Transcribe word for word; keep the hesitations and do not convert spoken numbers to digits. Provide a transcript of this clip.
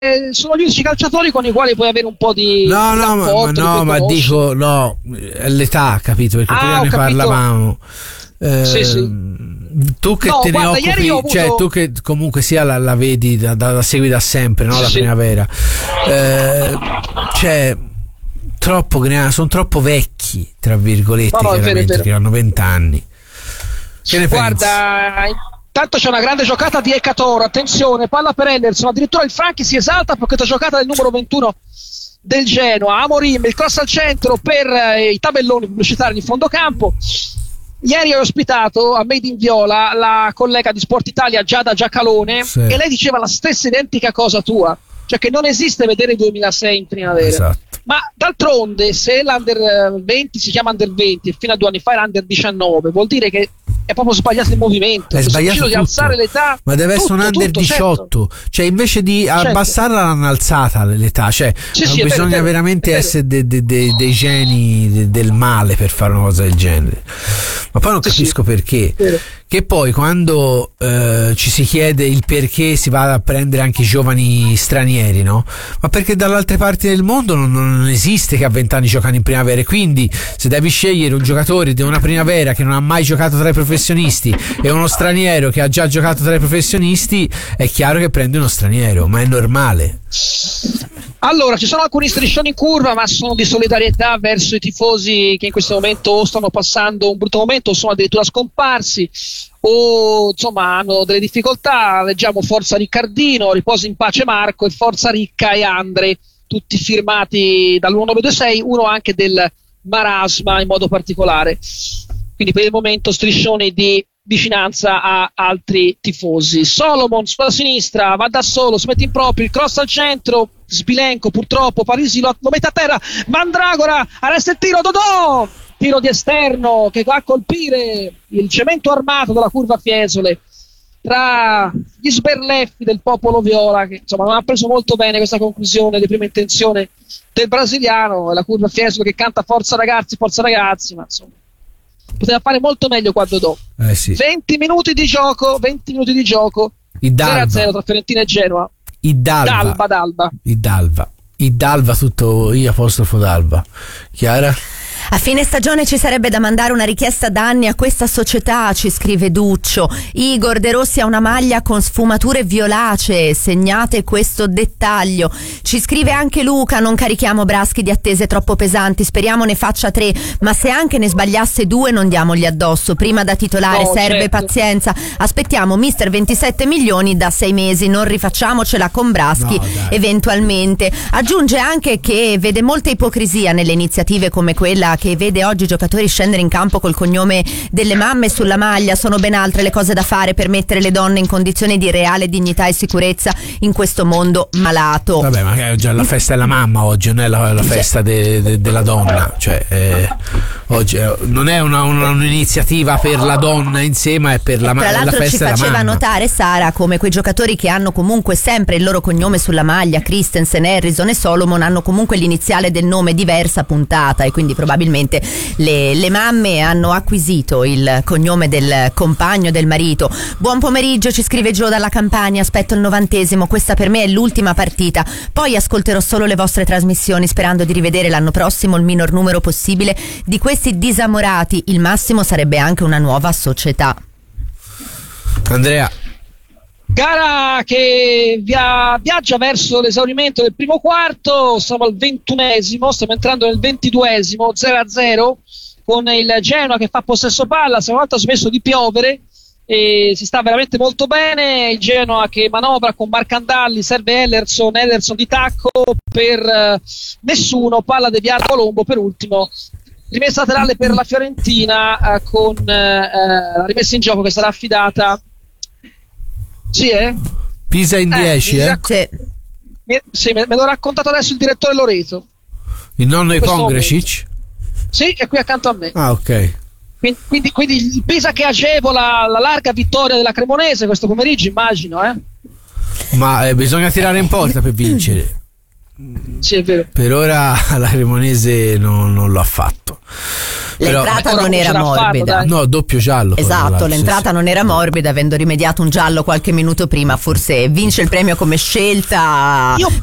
sono gli unici calciatori con i quali puoi avere un po' di no di no ma, ma rapporto, no li ma conosci. dico no, è l'età, capito, perché Ah, prima ho ne capito. parlavamo. Eh, Sì, sì. tu che No, te ne guarda, occupi, ieri ho avuto- cioè tu che comunque sia la, la vedi da, da, da segui da sempre, no? Sì, La sì. primavera, eh, cioè troppo sono troppo vecchi, tra virgolette, No, no, è vero, è chiaramente, vero. che hanno vent'anni. Che ne pensi? Guarda, intanto c'è una grande giocata di Ekator, attenzione, palla per Henderson, addirittura il Franchi si esalta per questa giocata del numero ventuno del Genoa. Amorim, il cross al centro per eh, i tabelloni pubblicitari di fondo campo. Ieri ho ospitato a Made in Viola la collega di Sport Italia Giada Giacalone, Sì. e lei diceva la stessa identica cosa tua, cioè che non esiste vedere il duemilasei in primavera. Esatto. Ma d'altronde, se l'Under venti si chiama Under venti e fino a due anni fa era Under diciannove, vuol dire che è proprio sbagliato il movimento. È Se sbagliato deciso di tutto. alzare l'età, Ma deve essere tutto, un under tutto, diciotto, certo. cioè invece di Certo. abbassarla l'hanno alzata l'età, cioè Sì, sì, è bisogna vero, è vero, veramente è vero. essere de- de- de- dei geni de- del male per fare una cosa del genere. Ma poi non Sì, capisco sì. perché. Vero. Che poi quando eh, ci si chiede il perché si va a prendere anche i giovani stranieri, no? Ma perché dalle altre parti del mondo non, non esiste che a vent'anni giocano in primavera, e quindi se devi scegliere un giocatore di una primavera che non ha mai giocato tra i professionisti e uno straniero che ha già giocato tra i professionisti, è chiaro che prendi uno straniero, ma è normale. Allora, ci sono alcuni striscioni in curva, ma sono di solidarietà verso i tifosi che in questo momento o stanno passando un brutto momento o sono addirittura scomparsi o insomma hanno delle difficoltà. Leggiamo Forza Riccardino, Riposa in pace Marco e Forza Ricca e Andre, tutti firmati dall'millenovecentododici, uno anche del Marasma in modo particolare. Quindi per il momento striscioni di vicinanza a altri tifosi. Solomon sulla sinistra va da solo, si mette in proprio, il cross al centro, Sbilenko purtroppo, Parisi lo, lo mette a terra, Mandragora, arresta il tiro, Dodò, tiro di esterno che va a colpire il cemento armato della curva Fiesole, tra gli sberleffi del popolo viola, che insomma non ha preso molto bene questa conclusione di prima intenzione del brasiliano, e la curva Fiesole che canta forza ragazzi, forza ragazzi, ma insomma poteva fare molto meglio qua Dodò. Eh sì. venti minuti di gioco, venti minuti di gioco, Il zero a Dalva. zero tra Fiorentina e Genoa. Il Dalva. Dalba, Dalba. Il Dalva. Il Dalva, tutto I apostrofo Dalva. Chiara? A fine stagione ci sarebbe da mandare una richiesta d'anni a questa società, ci scrive Duccio. Igor De Rossi ha una maglia con sfumature violacee, segnate questo dettaglio. Ci scrive anche Luca: non carichiamo Braschi di attese troppo pesanti, speriamo ne faccia tre, ma se anche ne sbagliasse due non diamogli addosso, prima da titolare No, serve certo. pazienza, aspettiamo mister ventisette milioni da sei mesi, non rifacciamocela con Braschi No, dai. eventualmente. Aggiunge anche che vede molta ipocrisia nelle iniziative come quella che vede oggi i giocatori scendere in campo col cognome delle mamme sulla maglia. Sono ben altre le cose da fare per mettere le donne in condizioni di reale dignità e sicurezza in questo mondo malato. Vabbè, ma è già la festa della mamma oggi, non è la, la festa de, de, della donna, cioè eh, oggi eh, non è una, una, un'iniziativa per la donna in sé, ma è per la, ma- Tra la l'altro ci festa della faceva mamma. notare Sara come quei giocatori che hanno comunque sempre il loro cognome sulla maglia, Christensen, Harrison e Solomon, hanno comunque l'iniziale del nome diversa puntata, e quindi probabilmente le, le mamme hanno acquisito il cognome del compagno, del marito. Buon pomeriggio, ci scrive Gio dalla Campania, aspetto il novantesimo, questa per me è l'ultima partita, poi ascolterò solo le vostre trasmissioni sperando di rivedere l'anno prossimo il minor numero possibile di questi disamorati, il massimo sarebbe anche una nuova società. Andrea, Gara che via, viaggia verso l'esaurimento del primo quarto, siamo al ventunesimo, stiamo entrando nel ventiduesimo, zero a zero con il Genoa che fa possesso palla, stavolta ha smesso di piovere e si sta veramente molto bene, il Genoa che manovra con Marcandalli, serve Ellerson, Ellerson di tacco per eh, nessuno, palla deviata a Colombo per ultimo, rimessa laterale per la Fiorentina eh, con eh, la rimessa in gioco che sarà affidata. Sì, eh? Pisa in dieci, mi eh? rac- Sì. mi- sì, me, me l'ha raccontato adesso il direttore Loreto. Il nonno di questo Pongresic? Sì, è qui accanto a me. Ah, ok. Quindi, quindi, quindi il Pisa che agevola la larga vittoria della Cremonese questo pomeriggio, immagino, eh? Ma eh, bisogna tirare in porta per vincere. Sì, è vero. Per ora la Cremonese non, non lo ha fatto. L'entrata Però, non era morbida. Farlo, No, doppio giallo. Esatto, l'entrata sì, non era morbida, avendo rimediato un giallo qualche minuto prima, forse vince il premio come scelta. Io